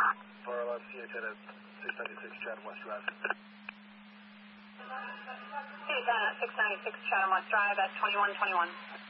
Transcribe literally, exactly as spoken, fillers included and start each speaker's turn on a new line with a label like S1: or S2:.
S1: four eleven C H at six ninety-six Chatham West Drive.
S2: C H at six ninety-six Chatham West Drive at twenty-one twenty-one.